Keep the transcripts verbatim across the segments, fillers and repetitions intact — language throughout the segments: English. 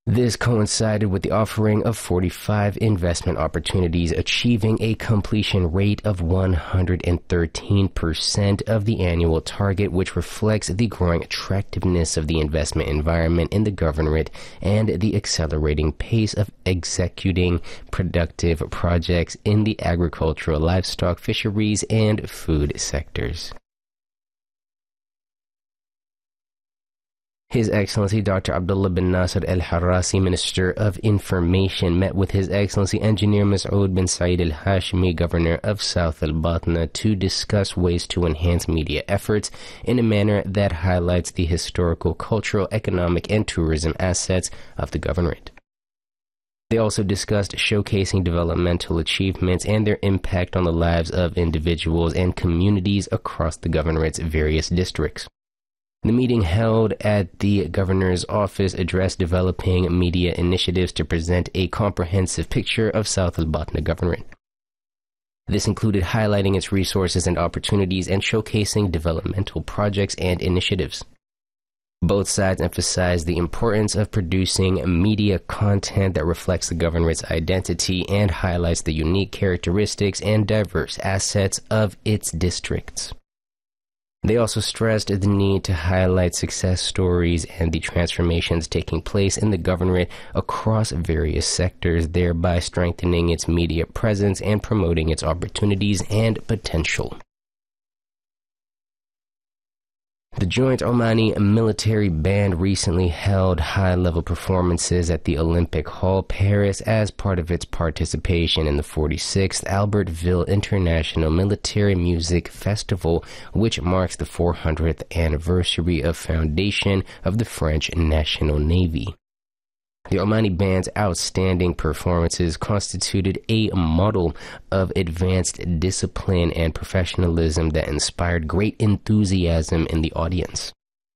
This coincided with the offering of forty-five investment opportunities, achieving a completion rate of one hundred thirteen percent of the annual target, which reflects the growing attractiveness of the investment environment in the governorate and the accelerating pace of executing productive projects in the agricultural, livestock, fisheries, and food sectors. His Excellency Doctor Abdullah bin Nasser al-Harrasi, Minister of Information, met with His Excellency Engineer Masoud bin Said al-Hashmi, Governor of South al-Batna, to discuss ways to enhance media efforts in a manner that highlights the historical, cultural, economic, and tourism assets of the governorate. They also discussed showcasing developmental achievements and their impact on the lives of individuals and communities across the governorate's various districts. The meeting held at the governor's office addressed developing media initiatives to present a comprehensive picture of South al-Batna Governorate. This included highlighting its resources and opportunities and showcasing developmental projects and initiatives. Both sides emphasized the importance of producing media content that reflects the governorate's identity and highlights the unique characteristics and diverse assets of its districts. They also stressed the need to highlight success stories and the transformations taking place in the governorate across various sectors, thereby strengthening its media presence and promoting its opportunities and potential. The Joint Omani Military Band recently held high-level performances at the Olympic Hall, Paris, as part of its participation in the forty-sixth Albertville International Military Music Festival, which marks the four hundredth anniversary of foundation of the French National Navy. The Omani Band's outstanding performances constituted a model of advanced discipline and professionalism that inspired great enthusiasm in the audience.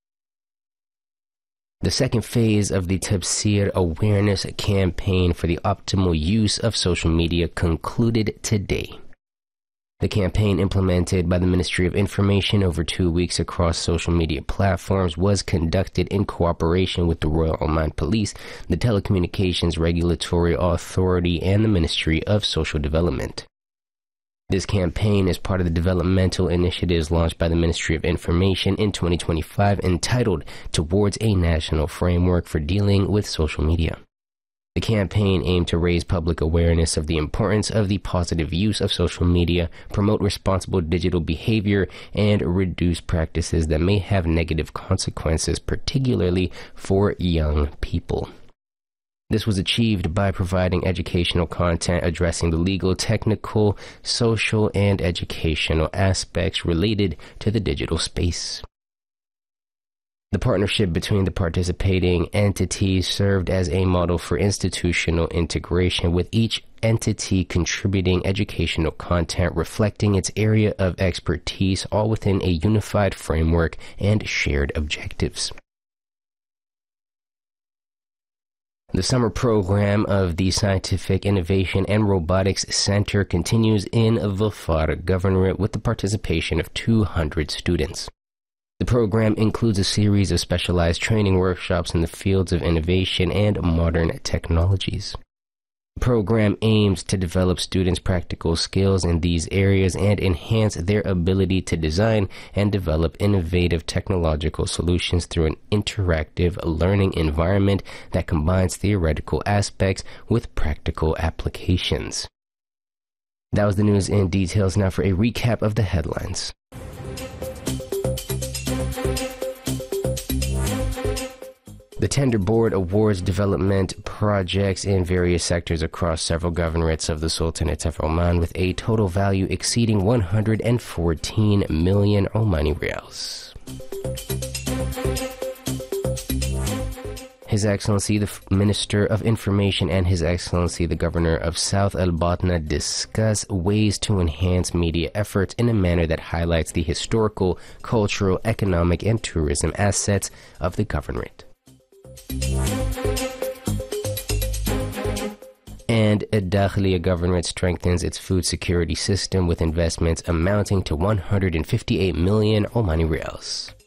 The second phase of the Tafsir Awareness Campaign for the optimal use of social media concluded today. The campaign, implemented by the Ministry of Information over two weeks across social media platforms, was conducted in cooperation with the Royal Oman Police, the Telecommunications Regulatory Authority, and the Ministry of Social Development. This campaign is part of the developmental initiatives launched by the Ministry of Information in twenty twenty-five, entitled Towards a National Framework for Dealing with Social Media. The campaign aimed to raise public awareness of the importance of the positive use of social media, promote responsible digital behavior, and reduce practices that may have negative consequences, particularly for young people. This was achieved by providing educational content addressing the legal, technical, social, and educational aspects related to the digital space. The partnership between the participating entities served as a model for institutional integration, with each entity contributing educational content reflecting its area of expertise, all within a unified framework and shared objectives. The summer program of the Scientific Innovation and Robotics Center continues in Dhofar Governorate with the participation of two hundred students. The program includes a series of specialized training workshops in the fields of innovation and modern technologies. The program aims to develop students' practical skills in these areas and enhance their ability to design and develop innovative technological solutions through an interactive learning environment that combines theoretical aspects with practical applications. That was the news in details. Now for a recap of the headlines. The Tender Board awards development projects in various sectors across several governorates of the Sultanate of Oman with a total value exceeding one hundred fourteen million Omani Rials. His Excellency the Minister of Information and His Excellency the Governor of South al-Batna discuss ways to enhance media efforts in a manner that highlights the historical, cultural, economic, and tourism assets of the governorate. And Dakhliya Governorate strengthens its food security system with investments amounting to one hundred fifty-eight million Omani Rials.